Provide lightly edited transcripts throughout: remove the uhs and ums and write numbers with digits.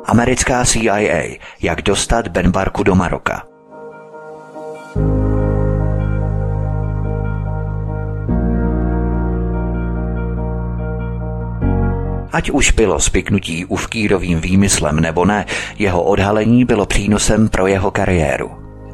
americká CIA, jak dostat Benbarku do Maroka. Ať už bylo spiknutí Ufkírovým výmyslem nebo ne, jeho odhalení bylo přínosem pro jeho kariéru.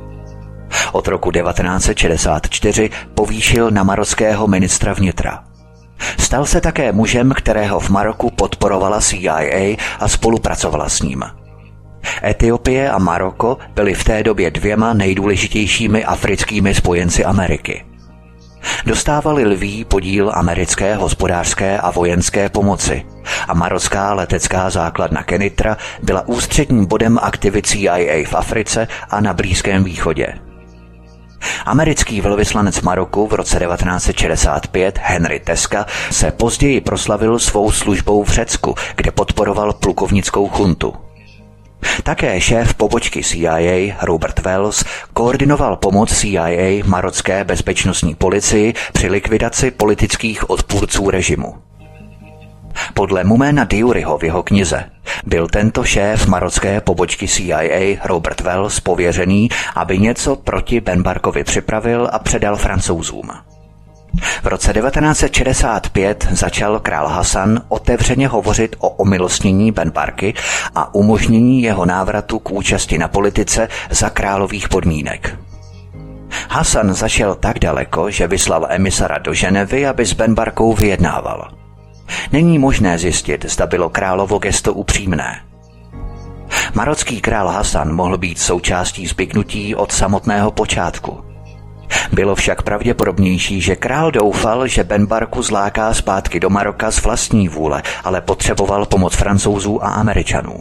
Od roku 1964 povýšil na marockého ministra vnitra. Stal se také mužem, kterého v Maroku podporovala CIA a spolupracovala s ním. Etiopie a Maroko byly v té době dvěma nejdůležitějšími africkými spojenci Ameriky. Dostávali lví podíl americké hospodářské a vojenské pomoci a marocká letecká základna Kenitra byla ústředním bodem aktivit CIA v Africe a na Blízkém východě. Americký velvyslanec Maroku v roce 1965 Henry Teska se později proslavil svou službou v Řecku, kde podporoval plukovnickou chuntu. Také šéf pobočky CIA Robert Wells koordinoval pomoc CIA marocké bezpečnostní policii při likvidaci politických odpůrců režimu. Podle Mumena Diuriho v jeho knize byl tento šéf marocké pobočky CIA Robert Wells pověřený, aby něco proti Benbarkovi připravil a předal Francouzům. V roce 1965 začal král Hasan otevřeně hovořit o omilostnění Benbarky a umožnění jeho návratu k účasti na politice za králových podmínek. Hasan zašel tak daleko, že vyslal emisara do Ženevy, aby s Benbarkou vyjednával. Není možné zjistit, zda bylo královo gesto upřímné. Marocký král Hasan mohl být součástí spiknutí od samotného počátku. Bylo však pravděpodobnější, že král doufal, že Benbarku zláká zpátky do Maroka z vlastní vůle, ale potřeboval pomoc Francouzů a Američanů.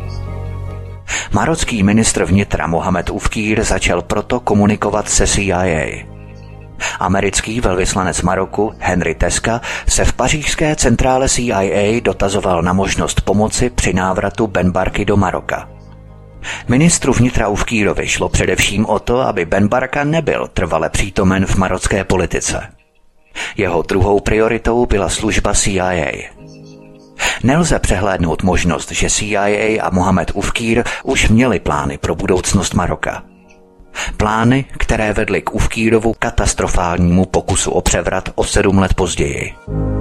Marocký ministr vnitra Mohamed Ufkír začal proto komunikovat se CIA. Americký velvyslanec Maroku Henry Teska se v pařížské centrále CIA dotazoval na možnost pomoci při návratu Benbarky do Maroka. Ministru vnitra Ufkírovi šlo především o to, aby Benbarka nebyl trvale přítomen v marocké politice. Jeho druhou prioritou byla služba CIA. Nelze přehlédnout možnost, že CIA a Mohamed Ufkír už měli plány pro budoucnost Maroka. Plány, které vedly k Ufkírovu katastrofálnímu pokusu o převrat o 7 let později.